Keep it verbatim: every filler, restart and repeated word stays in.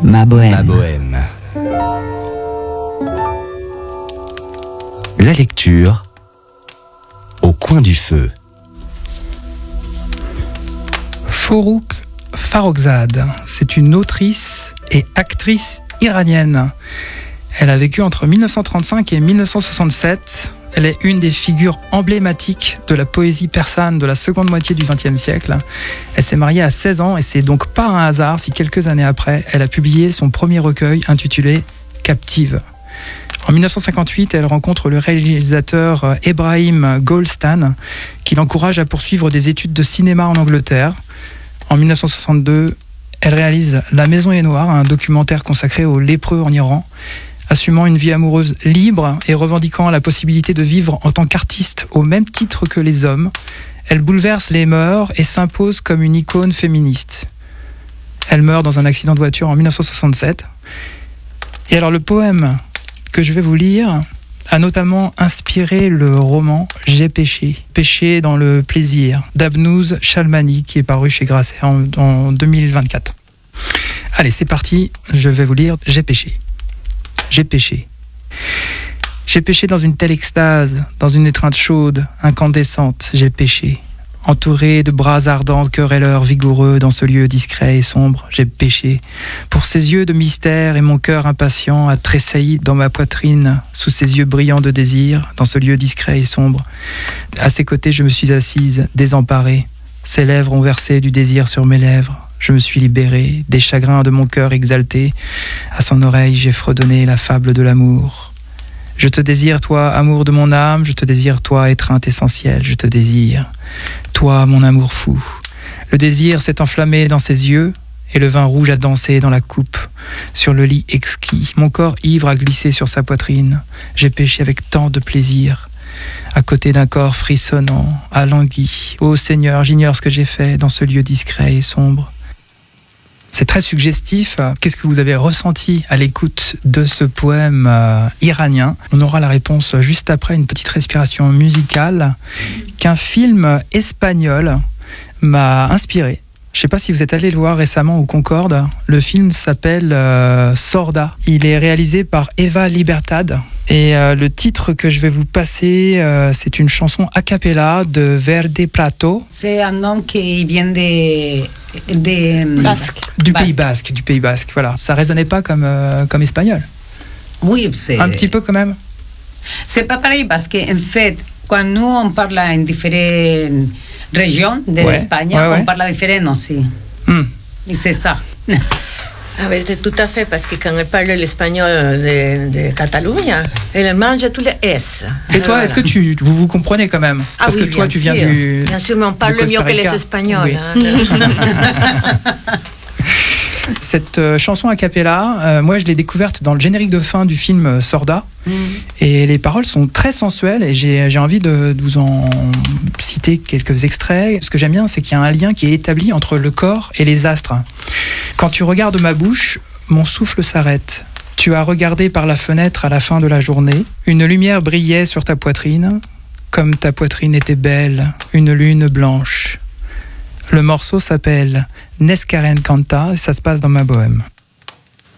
Ma bohème. Ma bohème. La lecture au coin du feu. Forough Farrokhzad, c'est une autrice et actrice iranienne. Elle a vécu entre dix-neuf cent trente-cinq et dix-neuf cent soixante-sept. Elle est une des figures emblématiques de la poésie persane de la seconde moitié du vingtième siècle. Elle s'est mariée à seize ans et c'est donc pas un hasard si quelques années après, elle a publié son premier recueil intitulé Captive. En dix-neuf cent cinquante-huit, elle rencontre le réalisateur Ebrahim Golstan qui l'encourage à poursuivre des études de cinéma en Angleterre. En dix-neuf cent soixante-deux, elle réalise La Maison est noire, un documentaire consacré aux lépreux en Iran. Assumant une vie amoureuse libre et revendiquant la possibilité de vivre en tant qu'artiste au même titre que les hommes, elle bouleverse les mœurs et s'impose comme une icône féministe. Elle meurt dans un accident de voiture en dix-neuf cent soixante-sept. Et alors le poème que je vais vous lire a notamment inspiré le roman J'ai péché, péché dans le plaisir d'Abnouz Shalmani qui est paru chez Grasset en, en deux mille vingt-quatre. Allez, c'est parti, je vais vous lire J'ai péché. J'ai péché. J'ai péché dans une telle extase, dans une étreinte chaude, incandescente, j'ai péché. Entouré de bras ardents, querelleurs vigoureux, dans ce lieu discret et sombre, j'ai péché. Pour ses yeux de mystère et mon cœur impatient a tressailli dans ma poitrine, sous ses yeux brillants de désir, dans ce lieu discret et sombre. À ses côtés, je me suis assise, désemparée. Ses lèvres ont versé du désir sur mes lèvres. Je me suis libéré des chagrins de mon cœur exalté. À son oreille, j'ai fredonné la fable de l'amour. Je te désire, toi, amour de mon âme. Je te désire, toi, étreinte essentielle. Je te désire, toi, mon amour fou. Le désir s'est enflammé dans ses yeux et le vin rouge a dansé dans la coupe. Sur le lit exquis, mon corps ivre a glissé sur sa poitrine. J'ai péché avec tant de plaisir. À côté d'un corps frissonnant, alangui. Ô Seigneur, j'ignore ce que j'ai fait dans ce lieu discret et sombre. C'est très suggestif. Qu'est-ce que vous avez ressenti à l'écoute de ce poème euh, iranien ? On aura la réponse juste après une petite respiration musicale qu'un film espagnol m'a inspiré. Je ne sais pas si vous êtes allé le voir récemment au Concorde. Le film s'appelle euh, Sorda. Il est réalisé par Eva Libertad. Et euh, le titre que je vais vous passer, euh, c'est une chanson a cappella de Verde Prato. C'est un homme qui vient de... de Basque. Du Basque. Pays Basque, du Pays Basque, voilà. Ça résonnait pas comme, euh, comme espagnol. Oui, c'est... Un petit peu quand même. C'est pas pareil parce qu'en fait, quand nous on parle en différentes régions de Ouais, l'Espagne, ouais, ouais. on parle différent aussi. Hmm. Et c'est ça. Ah oui, c'est tout à fait, parce que quand elle parle l'espagnol de, de Catalogne, elle mange tous les S. Et toi, Voilà. est-ce que tu, vous vous comprenez quand même ? Ah Parce oui, que toi, bien tu viens sûr. du. Bien sûr, mais on parle du Costa mieux que les Rica. Espagnols. Oui. Hein. Cette euh, chanson a cappella, euh, moi je l'ai découverte dans le générique de fin du film euh, Sorda. Mm. Et les paroles sont très sensuelles et j'ai, j'ai envie de, de vous en citer quelques extraits. Ce que j'aime bien, c'est qu'il y a un lien qui est établi entre le corps et les astres. Quand tu regardes ma bouche, mon souffle s'arrête. Tu as regardé par la fenêtre à la fin de la journée. Une lumière brillait sur ta poitrine. Comme ta poitrine était belle, une lune blanche. Le morceau s'appelle Nescaren Canta et ça se passe dans ma bohème.